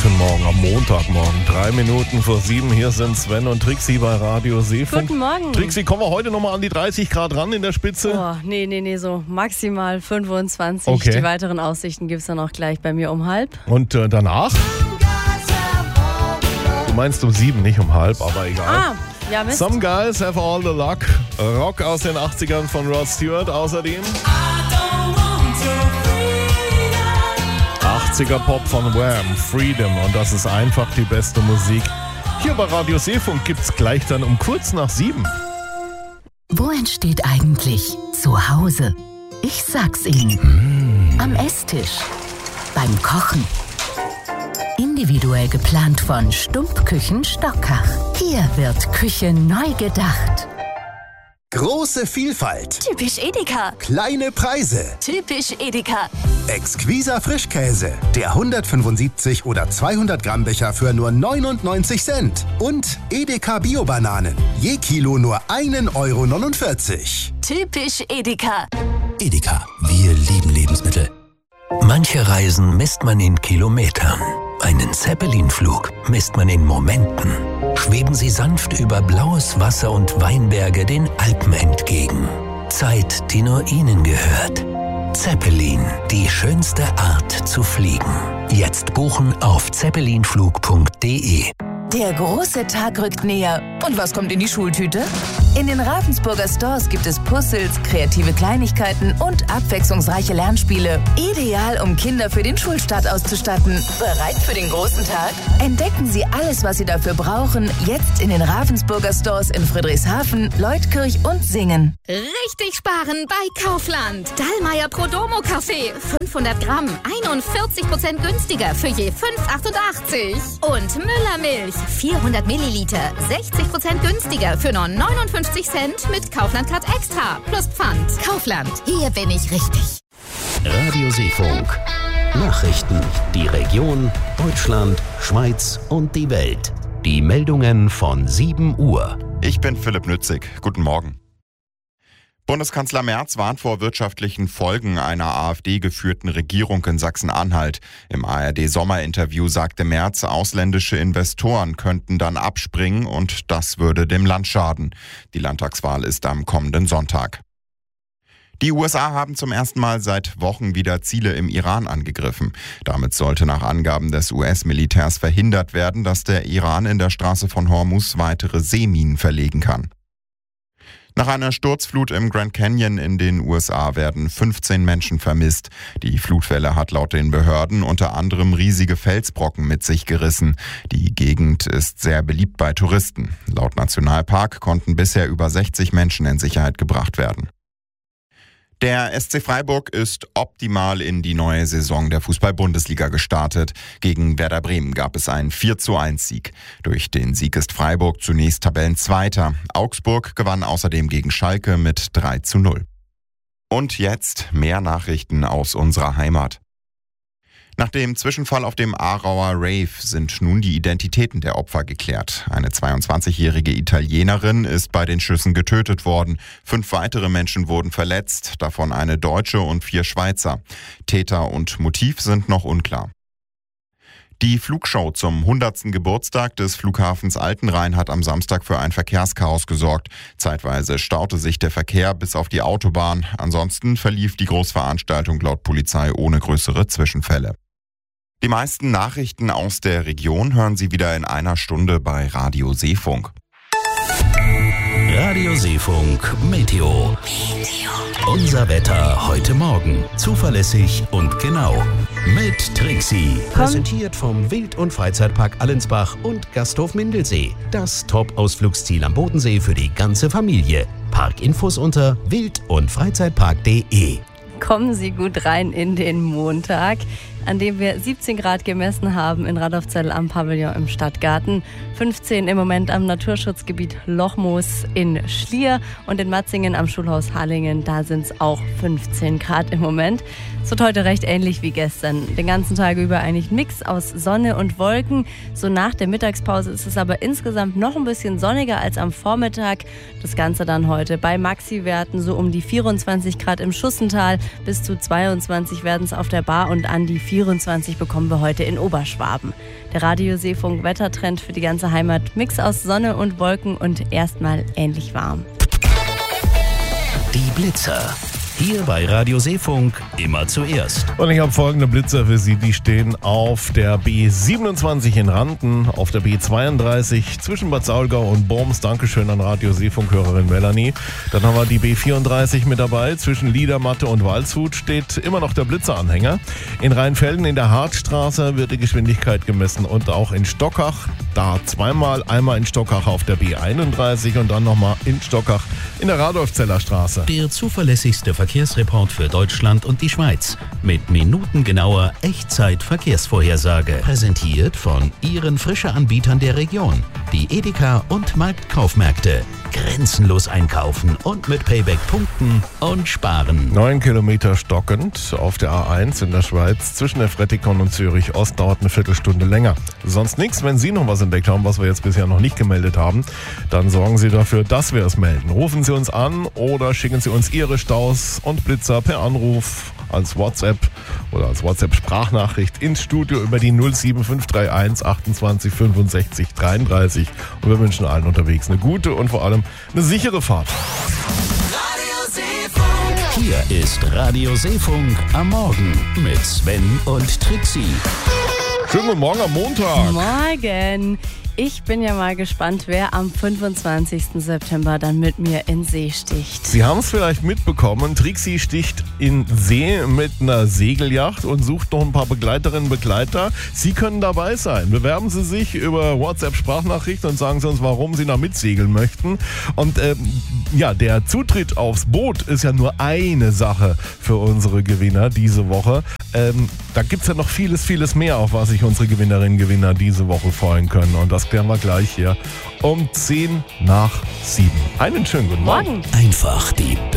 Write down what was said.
Guten Morgen am Montagmorgen, 3 Minuten vor 7. Hier sind Sven und Trixi bei Radio Seefunk. Guten Morgen. Trixi, kommen wir heute nochmal an die 30 Grad ran in der Spitze? Oh, nee, so maximal 25. Okay. Die weiteren Aussichten gibt es dann auch gleich bei mir um 6:30. Und danach? Du meinst um 7, nicht um 6:30, aber egal. Ja, Mist. Some Guys Have All the Luck. Rock aus den 80ern von Rod Stewart. Außerdem 80er Pop von Wham, Freedom. Und das ist einfach die beste Musik. Hier bei Radio Seefunk gibt's gleich dann um kurz nach 7. Wo entsteht eigentlich Zuhause? Ich sag's Ihnen. Am Esstisch. Beim Kochen. Individuell geplant von Stumpfküchen Stockach. Hier wird Küche neu gedacht. Große Vielfalt. Typisch Edeka. Kleine Preise. Typisch Edeka. Exquiser Frischkäse. Der 175 oder 200 Gramm Becher für nur 99 Cent. Und Edeka Bio-Bananen. Je Kilo nur 1,49 €. Typisch Edeka. Edeka, wir lieben Lebensmittel. Manche Reisen misst man in Kilometern. Einen Zeppelin-Flug misst man in Momenten. Schweben Sie sanft über blaues Wasser und Weinberge den Alpen entgegen. Zeit, die nur Ihnen gehört. Zeppelin, die schönste Art zu fliegen. Jetzt buchen auf zeppelinflug.de. Der große Tag rückt näher. Und was kommt in die Schultüte? In den Ravensburger Stores gibt es Puzzles, kreative Kleinigkeiten und abwechslungsreiche Lernspiele. Ideal, um Kinder für den Schulstart auszustatten. Bereit für den großen Tag? Entdecken Sie alles, was Sie dafür brauchen, jetzt in den Ravensburger Stores in Friedrichshafen, Leutkirch und Singen. Richtig sparen bei Kaufland. Dallmayr Prodomo Kaffee. 500 Gramm, 41% günstiger für je 5,88. Und Müller Milch, 400 Milliliter, 60% günstiger für nur 59 Cent mit Kaufland Card Extra plus Pfand. Kaufland, hier bin ich richtig. Radio Seefunk. Nachrichten, die Region, Deutschland, Schweiz und die Welt. Die Meldungen von 7 Uhr. Ich bin Philipp Nützig. Guten Morgen. Bundeskanzler Merz warnt vor wirtschaftlichen Folgen einer AfD-geführten Regierung in Sachsen-Anhalt. Im ARD-Sommerinterview sagte Merz, ausländische Investoren könnten dann abspringen und das würde dem Land schaden. Die Landtagswahl ist am kommenden Sonntag. Die USA haben zum ersten Mal seit Wochen wieder Ziele im Iran angegriffen. Damit sollte nach Angaben des US-Militärs verhindert werden, dass der Iran in der Straße von Hormuz weitere Seeminen verlegen kann. Nach einer Sturzflut im Grand Canyon in den USA werden 15 Menschen vermisst. Die Flutwelle hat laut den Behörden unter anderem riesige Felsbrocken mit sich gerissen. Die Gegend ist sehr beliebt bei Touristen. Laut Nationalpark konnten bisher über 60 Menschen in Sicherheit gebracht werden. Der SC Freiburg ist optimal in die neue Saison der Fußball-Bundesliga gestartet. Gegen Werder Bremen gab es einen 4:1-Sieg. Durch den Sieg ist Freiburg zunächst Tabellenzweiter. Augsburg gewann außerdem gegen Schalke mit 3:0. Und jetzt mehr Nachrichten aus unserer Heimat. Nach dem Zwischenfall auf dem Aarauer Rave sind nun die Identitäten der Opfer geklärt. Eine 22-jährige Italienerin ist bei den Schüssen getötet worden. 5 weitere Menschen wurden verletzt, davon eine Deutsche und 4 Schweizer. Täter und Motiv sind noch unklar. Die Flugshow zum 100. Geburtstag des Flughafens Altenrhein hat am Samstag für ein Verkehrschaos gesorgt. Zeitweise staute sich der Verkehr bis auf die Autobahn. Ansonsten verlief die Großveranstaltung laut Polizei ohne größere Zwischenfälle. Die meisten Nachrichten aus der Region hören Sie wieder in einer Stunde bei Radio Seefunk. Radio Seefunk Meteo. Unser Wetter heute Morgen. Zuverlässig und genau. Mit Trixi. Präsentiert vom Wild- und Freizeitpark Allensbach und Gasthof Mindelsee. Das Top-Ausflugsziel am Bodensee für die ganze Familie. Parkinfos unter wild-und-freizeitpark.de. Kommen Sie gut rein in den Montag, an dem wir 17 Grad gemessen haben in Radolfzell am Pavillon im Stadtgarten, 15 im Moment am Naturschutzgebiet Lochmoos in Schlier und in Matzingen am Schulhaus Harlingen, da sind es auch 15 Grad im Moment. Es wird heute recht ähnlich wie gestern. Den ganzen Tag über eigentlich ein Mix aus Sonne und Wolken. So nach der Mittagspause ist es aber insgesamt noch ein bisschen sonniger als am Vormittag. Das Ganze dann heute bei Maxi-Werten so um die 24 Grad im Schussental. Bis zu 22 werden es auf der Bar und an die 24 bekommen wir heute in Oberschwaben. Der Radio Seefunk Wettertrend für die ganze Heimat. Mix aus Sonne und Wolken und erstmal ähnlich warm. Die Blitzer. Hier bei Radio Seefunk immer zuerst. Und ich habe folgende Blitzer für Sie. Die stehen auf der B27 in Randen, auf der B32 zwischen Bad Saulgau und Worms. Dankeschön an Radio Seefunk-Hörerin Melanie. Dann haben wir die B34 mit dabei. Zwischen Liedermatte und Waldshut steht immer noch der Blitzeranhänger. In Rheinfelden in der Hartstraße wird die Geschwindigkeit gemessen und auch in Stockach. Da zweimal, einmal in Stockach auf der B31 und dann nochmal in Stockach in der Radolfzeller Straße. Der zuverlässigste Verkehrsreport für Deutschland und die Schweiz. Mit minutengenauer Echtzeit-Verkehrsvorhersage. Präsentiert von Ihren Frische-Anbietern der Region. Die Edeka und Marktkaufmärkte. Grenzenlos einkaufen und mit Payback punkten und sparen. 9 Kilometer stockend auf der A1 in der Schweiz zwischen der Frettikon und Zürich Ost dauert eine Viertelstunde länger. Sonst nichts. Wenn Sie noch was entdeckt haben, was wir jetzt bisher noch nicht gemeldet haben, dann sorgen Sie dafür, dass wir es melden. Rufen Sie uns an oder schicken Sie uns Ihre Staus und Blitzer per Anruf, als WhatsApp oder als WhatsApp-Sprachnachricht ins Studio über die 07531 28 65 33. Und wir wünschen allen unterwegs eine gute und vor allem eine sichere Fahrt. Hier ist Radio Seefunk am Morgen mit Sven und Trixie. Schönen guten Morgen am Montag. Morgen. Ich bin ja mal gespannt, wer am 25. September dann mit mir in See sticht. Sie haben es vielleicht mitbekommen, Trixie sticht in See mit einer Segelyacht und sucht noch ein paar Begleiterinnen und Begleiter. Sie können dabei sein. Bewerben Sie sich über WhatsApp-Sprachnachricht und sagen Sie uns, warum Sie da mitsegeln möchten. Und der Zutritt aufs Boot ist ja nur eine Sache für unsere Gewinner diese Woche. Da gibt es ja noch vieles, vieles mehr, auf was sich unsere Gewinnerinnen und Gewinner diese Woche freuen können. Und das klären wir gleich hier um 10 nach 7. Einen schönen guten Morgen. Einfach die